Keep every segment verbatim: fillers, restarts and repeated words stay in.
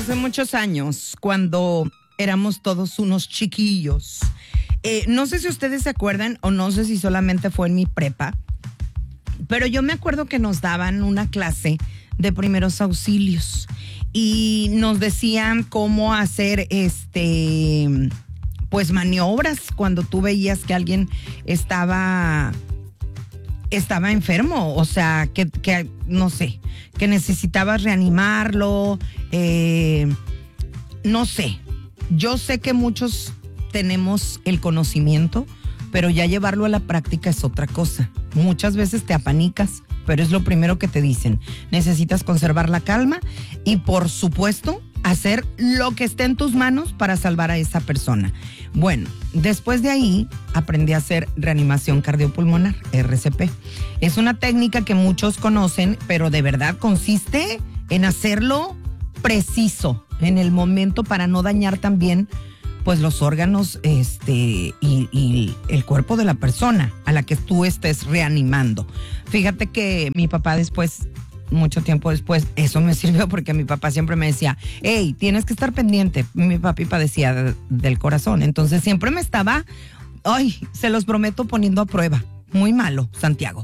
hace muchos años, cuando éramos todos unos chiquillos. Eh, no sé si ustedes se acuerdan o no sé si solamente fue en mi prepa, pero yo me acuerdo que nos daban una clase de primeros auxilios y nos decían cómo hacer este, pues maniobras cuando tú veías que alguien estaba, estaba enfermo, o sea, que, que no sé, que necesitabas reanimarlo, eh, no sé. Yo sé que muchos tenemos el conocimiento, pero ya llevarlo a la práctica es otra cosa. Muchas veces te apanicas, pero es lo primero que te dicen. Necesitas conservar la calma y, por supuesto, hacer lo que esté en tus manos para salvar a esa persona. Bueno, después de ahí aprendí a hacer reanimación cardiopulmonar, R C P. Es una técnica que muchos conocen, pero de verdad consiste en hacerlo preciso, en el momento, para no dañar también pues los órganos este y, y el cuerpo de la persona a la que tú estés reanimando. Fíjate que mi papá después, mucho tiempo después, eso me sirvió porque mi papá siempre me decía, hey, tienes que estar pendiente. Mi papi padecía de, del corazón, entonces siempre me estaba, ay, se los prometo, poniendo a prueba. Muy malo, Santiago.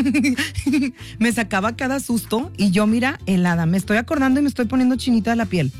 Me sacaba cada susto y yo, mira, helada, me estoy acordando y me estoy poniendo chinita de la piel.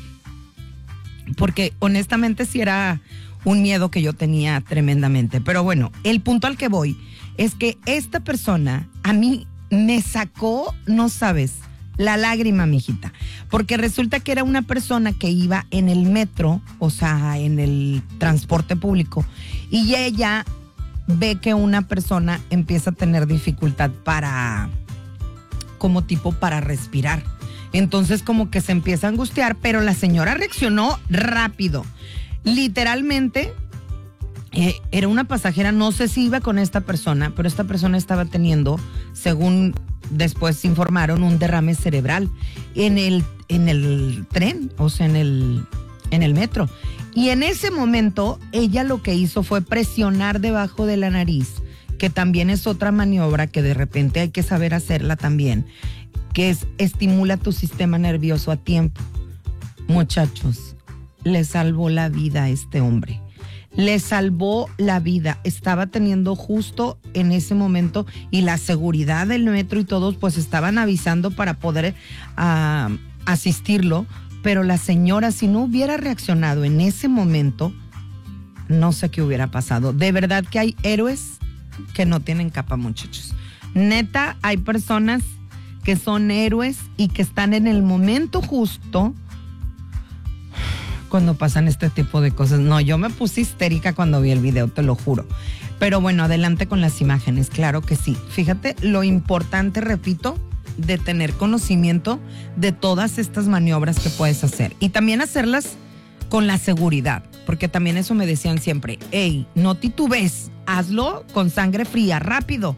Porque honestamente sí era un miedo que yo tenía tremendamente. Pero bueno, el punto al que voy es que esta persona a mí me sacó, no sabes, la lágrima, mijita. Porque resulta que era una persona que iba en el metro, o sea, en el transporte público, y ella ve que una persona empieza a tener dificultad para, como tipo para respirar. Entonces como que se empieza a angustiar, pero la señora reaccionó rápido. Literalmente, eh, era una pasajera, no sé si iba con esta persona, pero esta persona estaba teniendo, según después informaron, un derrame cerebral en el, en el tren, o sea, en el, en el metro. Y en ese momento, ella lo que hizo fue presionar debajo de la nariz, que también es otra maniobra que de repente hay que saber hacerla también, que es estimula tu sistema nervioso a tiempo. Muchachos, le salvó la vida a este hombre. Le salvó la vida. Estaba teniendo justo en ese momento, y la seguridad del metro y todos pues estaban avisando para poder uh, asistirlo, pero la señora, si no hubiera reaccionado en ese momento, no sé qué hubiera pasado. De verdad que hay héroes que no tienen capa, muchachos. Neta, hay personas que son héroes y que están en el momento justo cuando pasan este tipo de cosas. No, yo me puse histérica cuando vi el video, te lo juro. Pero bueno, adelante con las imágenes, claro que sí. Fíjate lo importante, repito, de tener conocimiento de todas estas maniobras que puedes hacer. Y también hacerlas con la seguridad, porque también eso me decían siempre, hey, no titubees, hazlo con sangre fría, rápido.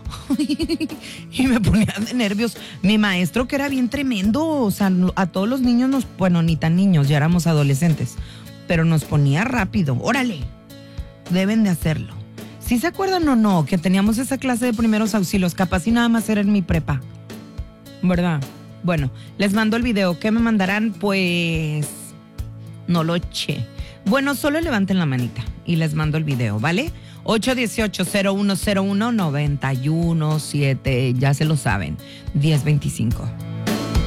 Y me ponía de nervios. Mi maestro, que era bien tremendo, o sea, a todos los niños nos, bueno, ni tan niños, ya éramos adolescentes, pero nos ponía rápido. Órale, deben de hacerlo. ¿Sí se acuerdan o no que teníamos esa clase de primeros auxilios? Capaz y nada más era en mi prepa, ¿verdad? Bueno, les mando el video. ¿Qué me mandarán? Pues no lo eché. Bueno, solo levanten la manita y les mando el video, ¿vale? ocho uno ocho, cero uno cero uno, nueve uno siete, ya se lo saben, diez veinticinco.